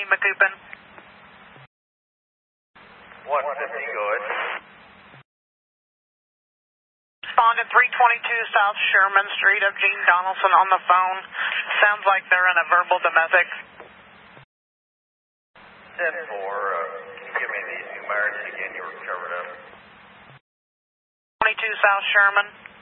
McCoupin. 150, go ahead. Respondent 322 South Sherman Street of Gene Donaldson on the phone. Sounds like they're in a verbal domestic. 10-4, can you give me these numerics again? You were covered up. 22 South Sherman.